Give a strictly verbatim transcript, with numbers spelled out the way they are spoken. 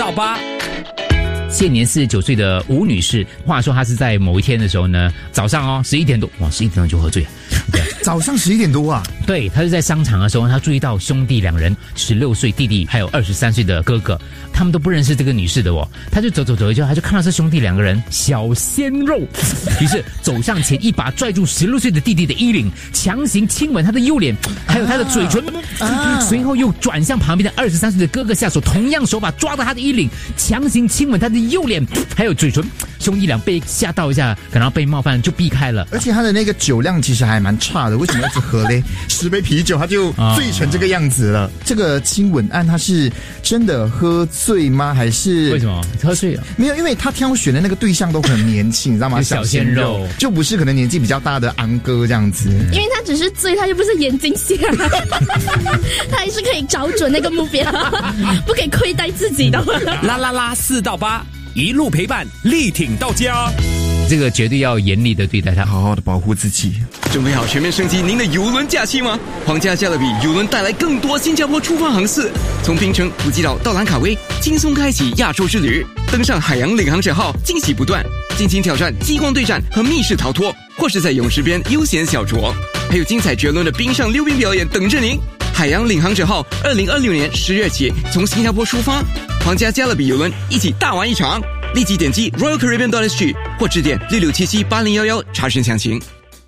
到八。 现年四十九岁的吴女士，话说她是在某一天的时候呢，早上哦十一点多，哇十一点多就喝醉了。对， 早上十一点多啊？ 对，她是在商场的时候，她注意到兄弟两人，十六岁弟弟还有二十三岁的哥哥，他们都不认识这个女士的哦。她就走走走一圈，她就看到这兄弟两个人小鲜肉，于是走上前一把拽住十六岁的弟弟的衣领，强行亲吻他的右脸，还有他的嘴唇。啊、随后又转向旁边的二十三岁的哥哥下手，同样手把抓到他的衣领，强行亲吻他的右脸还有嘴唇。兄弟俩被吓到一下，感到被冒犯就避开了。 而且他的那个酒量其实还蛮差的，为什么一直喝嘞？十杯啤酒他就醉成这个样子了。啊、这个亲吻案他是真的喝醉吗？还是为什么喝醉了？ 没有，因为他挑选的那个对象都很年轻，你知道吗？ 小鲜肉就不是可能年纪比较大的安哥这样子。 因为他只是醉，他又不是眼睛瞎，他还是可以找准那个目标，不可以亏待自己的。 啦啦啦四到八，一路陪伴，力挺到家。 这个绝对要严厉的对待他， 好好的保护自己。 准备好全面升级您的邮轮假期吗？皇家加勒比邮轮带来更多新加坡出发航次，从槟城、普吉岛到兰卡威，轻松开启亚洲之旅。登上海洋领航者号，惊喜不断，尽情挑战激光对战和密室逃脱，或是在泳池边悠闲小酌，还有精彩绝伦的冰上溜冰表演等着您。海洋领航者号二零二六年十月起从新加坡出发，皇家加勒比邮轮一起大玩一场。立即点击 Royal Caribbean dot S G 或致电六六七七八零一一查询详情。